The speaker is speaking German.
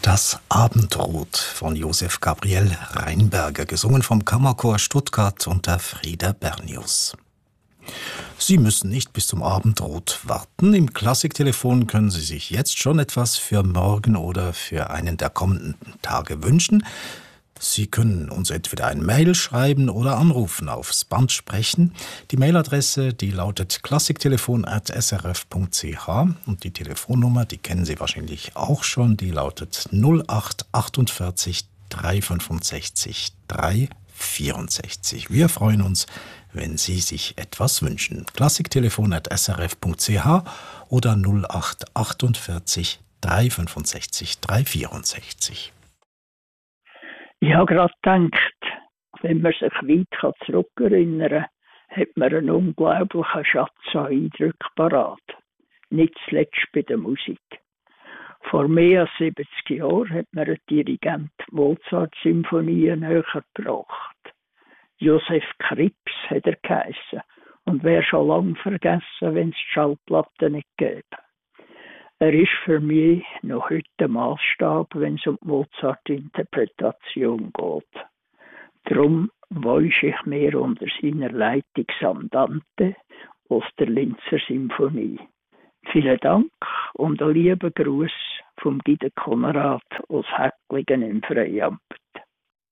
Das Abendrot von Josef Gabriel Rheinberger, gesungen vom Kammerchor Stuttgart unter Frieder Bernius. Sie müssen nicht bis zum Abendrot warten. Im Klassiktelefon können Sie sich jetzt schon etwas für morgen oder für einen der kommenden Tage wünschen. Sie können uns entweder ein Mail schreiben oder anrufen, aufs Band sprechen. Die Mailadresse, die lautet klassiktelefon@srf.ch und die Telefonnummer, die kennen Sie wahrscheinlich auch schon, die lautet 0848 365 364. Wir freuen uns, wenn Sie sich etwas wünschen. Klassiktelefon@srf.ch oder 0848 365 364. Ich habe gerade gedacht, wenn man sich weit zurückerinnern kann, hat man einen unglaublichen Schatz an Eindrücken parat. Nicht zuletzt bei der Musik. Vor mehr als 70 Jahren hat mir ein Dirigent Mozart-Symphonien näher gebracht. Josef Krips hat er geheissen und wäre schon lange vergessen, wenn es die Schallplatte nicht gäbe. Er ist für mich noch heute der Maßstab, wenn es um die Mozart-Interpretation geht. Darum wünsche ich mir unter seiner Leitung Andante aus der Linzer Symphonie. Vielen Dank und einen lieben Gruß vom Guido Konrad aus Häcklingen im Freiamt.